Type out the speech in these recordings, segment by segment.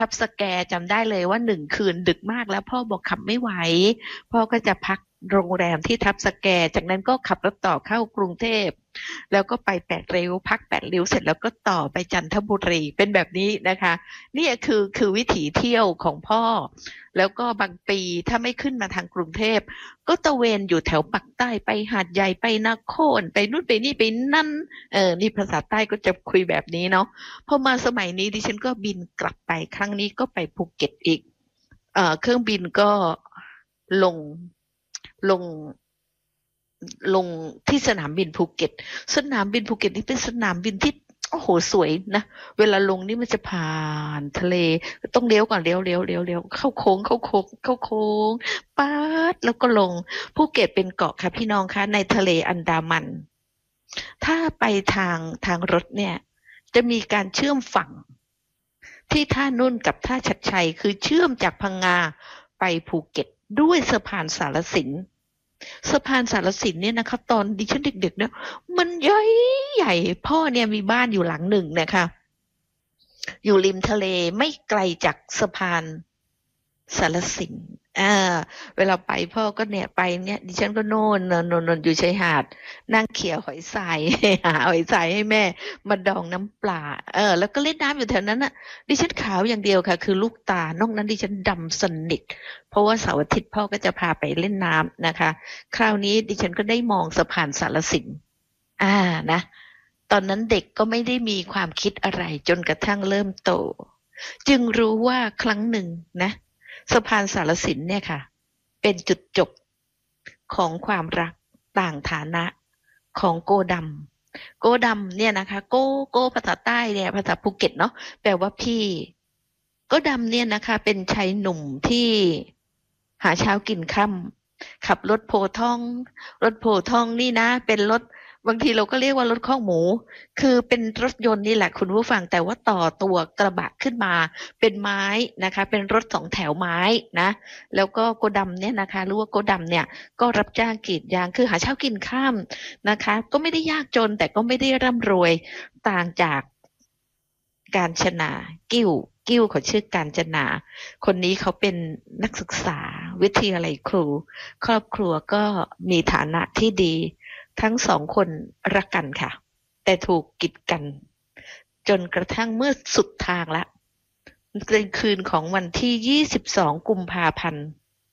ทับสแกจำได้เลยว่า1 คืนดึกมากแล้วพ่อบอกขับไม่ไหวพ่อก็จะพักโรงแรมที่ทับสแกจากนั้นก็ขับรถต่อเข้ากรุงเทพแล้วก็ไป8 ริ้วพัก8 ริ้วเสร็จแล้วก็ต่อไปจันทบุรีเป็นแบบนี้นะคะนี่คือวิถีเที่ยวของพ่อแล้วก็บางปีถ้าไม่ขึ้นมาทางกรุงเทพก็ตะเวนอยู่แถวปักใต้ไปหาดใหญ่ไปนครไปนู่นไปนี่ไปนั่นนี่ภาษาใต้ก็จะคุยแบบนี้เนาะ พอมาสมัยนี้ดิฉันก็บินกลับไปครั้งนี้ก็ไปภูเก็ตอีกเครื่องบินก็ลงลงลงที่สนามบินภูเก็ตสนามบินภูเก็ตนี่เป็นสนามบินที่โอ้โหสวยนะเวลาลงนี่มันจะผ่านทะเลต้องเลี้ยวก่อนเลี้ยวเข้าโค้งป๊าดแล้วก็ลงภูเก็ตเป็นเกาะค่ะพี่น้องคะในทะเลอันดามันถ้าไปทางรถเนี่ยจะมีการเชื่อมฝั่งที่ท่านุ่นกับท่าชัดชัยคือเชื่อมจากพังงาไปภูเก็ตด้วยสะพานสารสินสะพานสารสินเนี่ยนะคะตอนดิฉันเด็กๆเนี่ยมันใหญ่พ่อเนี่ยมีบ้านอยู่หลังหนึ่งนะคะอยู่ริมทะเลไม่ไกลจากสะพานสารสินเวลาไปพ่อก็เนี่ยไปเนี่ยดิฉันก็โน่นอยู่ชายหาดนั่งเขี่ยหอยทรายหาหอยทรายให้แม่มาดองน้ำปลาแล้วก็เล่นน้ำอยู่แถวนั้นน่ะดิฉันขาวอย่างเดียวค่ะคือลูกตานอกนั้นดิฉันดำสนิทเพราะว่าเสาร์อาทิตย์พ่อก็จะพาไปเล่นน้ำนะคะคราวนี้ดิฉันก็ได้มองสะพานสารสินนะตอนนั้นเด็กก็ไม่ได้มีความคิดอะไรจนกระทั่งเริ่มโตจึงรู้ว่าครั้งหนึ่งนะสะพานสารสินเนี่ยค่ะเป็นจุดจบของความรักต่างฐานะของโกดำเนี่ยนะคะโกภาษาใต้เนี่ยภาษาภูเก็ตเนาะแปลว่าพี่โกดำเนี่ยนะคะเป็นชายหนุ่มที่หาเช้ากินค่ำขับรถโพธิ์ทองนี่นะเป็นรถบางทีเราก็เรียกว่ารถข้องหมูคือเป็นรถยนต์นี่แหละคุณผู้ฟังแต่ว่าต่อตัวกระบะขึ้นมาเป็นไม้นะคะเป็นรถ2 แถวไม้นะแล้วก็โกดำเนี่ยนะคะรู้ว่าโกดำเนี่ยก็รับจ้างกรีดยางคือหาเช้ากินค่ำนะคะก็ไม่ได้ยากจนแต่ก็ไม่ได้ร่ำรวยต่างจากการชนากิ้วเขาชื่อการจนาคนนี้เขาเป็นนักศึกษาวิทยาลัยครูครอบครัวก็มีฐานะที่ดีทั้ง2 คนรักกันค่ะแต่ถูกกีดกันจนกระทั่งเมื่อสุดทางละเป็นคืนของวันที่22 กุมภาพันธ์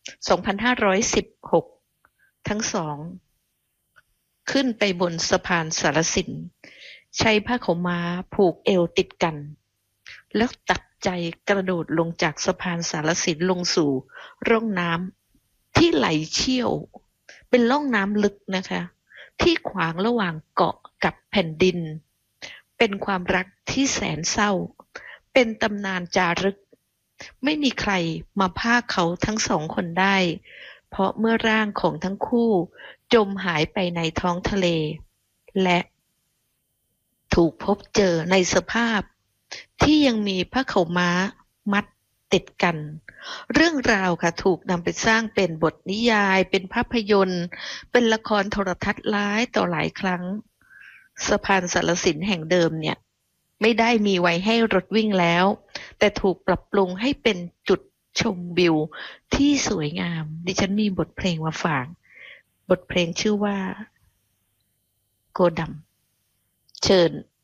2516 ทั้ง2ขึ้นไปบนสะพานสารสินใช้ผ้าขาวม้าผูกเอวติดกันแล้วตัดใจกระโดดลงจากสะพานสารสินลงสู่ร่องน้ำที่ไหลเชี่ยวเป็นร่องน้ำลึกนะคะที่ขวางระหว่างเกาะกับแผ่นดินเป็นความรักที่แสนเศร้าเป็นตำนานจารึกไม่มีใครมาพากเขาทั้ง2 คนได้เพราะเมื่อร่างของทั้งคู่จมหายไปในท้องทะเลและถูกพบเจอในสภาพที่ยังมีผ้าขาวม้ามัดติดกันเรื่องราวค่ะถูกนำไปสร้างเป็นบทนิยายเป็นภาพยนตร์เป็นละครโทรทัศน์หลายต่อหลายครั้งสะพานสารสินแห่งเดิมเนี่ยไม่ได้มีไว้ให้รถวิ่งแล้วแต่ถูกปรับปรุงให้เป็นจุดชมวิวที่สวยงามดิฉันมีบทเพลงมาฝากบทเพลงชื่อว่าโกดำเชิญ